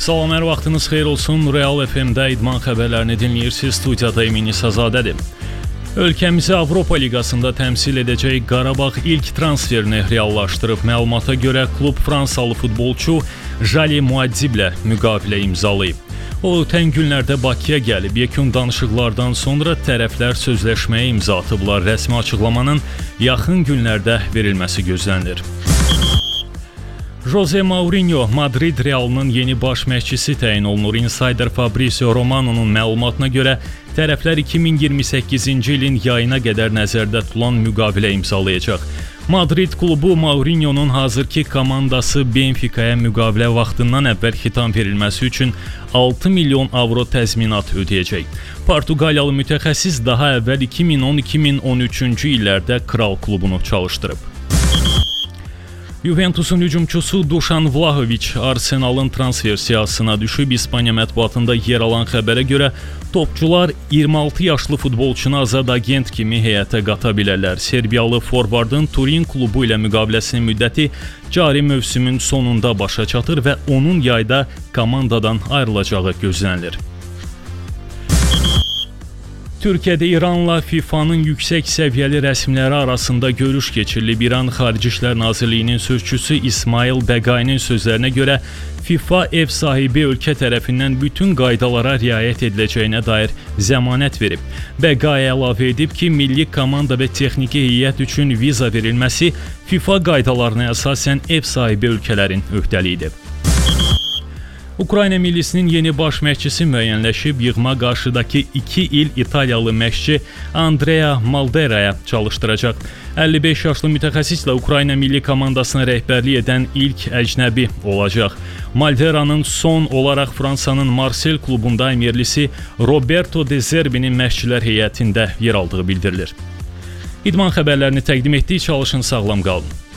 Salam, hər vaxtınız xeyir olsun. Real FM-də idman xəbərlərini dinləyirsiniz. Studiyada Emin İsazadədir. Ölkəmizi Avropa Liqasında təmsil edəcək Qarabağ ilk transferini reallaşdırıb. Məlumata görə klub Fransalı futbolçu Jali Muadziblə müqavilə imzalayıb. O, ötən günlərdə Bakıya gəlib. Yekun danışıqlardan sonra tərəflər sözləşməyə imza atıblar. Rəsmi açıqlamanın yaxın günlərdə verilməsi gözlənilir. Jose Mourinho Madrid Realının yeni baş məşqçisi təyin olunur. Insider Fabrizio Romano'nun məlumatına görə tərəflər 2028-ci ilin yayına qədər nəzərdə tutulan müqavilə imzalayacaq. Madrid klubu Mourinho'nun hazırki komandası Benfica'ya müqavilə vaxtından əvvəl xitam verilməsi üçün 6 milyon avro təzminat ödəyəcək. Portuqaliyalı mütəxəssis daha əvvəl 2010-2013-cü illərdə Kral klubunu çalışdırıb. Juventusun hücumçusu Dušan Vlahović Arsenalın transfer siyahısına düşüb. İspaniya mətbuatında yer alan xəbərə görə topçular 26 yaşlı futbolçunu azad agent kimi heyətə qata bilərlər. Serbiyalı forvardın Turin klubu ilə müqaviləsinin müddəti cari mövsümün sonunda başa çatır və onun yayda komandadan ayrılacağı gözlənilir. Türkiyədə İranla FIFA'nın yüksək səviyyəli rəsmiləri arasında görüş keçirilib. İran Xarici İşlər Nazirliyinin sözçüsü İsmail Bəqainin sözlərinə görə FIFA ev sahibi ölkə tərəfindən bütün qaydalara riayət ediləcəyinə dair zəmanət verib. Bəqai əlavə edib ki, milli komanda və texniki heyət üçün viza verilməsi FIFA qaydalarına əsasən ev sahibi ölkələrin öhdəliyidir. Ukrayna millisinin yeni baş məşqçisi müəyyənləşib. Yığma qarşıdakı 2 il İtaliyalı məşqçi Andrea Malderaya çalışdıracaq. 55 yaşlı mütəxəssislə Ukrayna milli komandasına rəhbərlik edən ilk əcnəbi olacaq. Malderanın son olaraq Fransanın Marsel klubunda əmirlisi Roberto De Zerbinin məşqçilər heyətində yer aldığı bildirilir. İdman xəbərlərini təqdim etdik. Çalışın, sağlam qalın.